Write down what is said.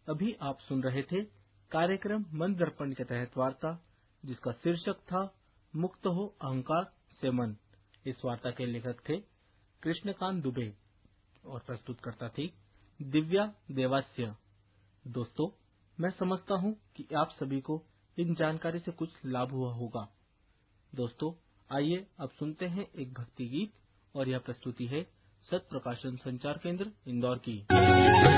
अभी आप सुन रहे थे कार्यक्रम मन दर्पण के तहत वार्ता, जिसका शीर्षक था मुक्त हो अहंकार से मन। इस वार्ता के लेखक थे कृष्णकांत दुबे और प्रस्तुतकर्ता थी दिव्या देवास्य। दोस्तों, मैं समझता हूँ कि आप सभी को इन जानकारी से कुछ लाभ हुआ होगा। दोस्तों, आइए अब सुनते हैं एक भक्ति गीत, और यह प्रस्तुति है सत्य प्रकाशन संचार केंद्र इंदौर की।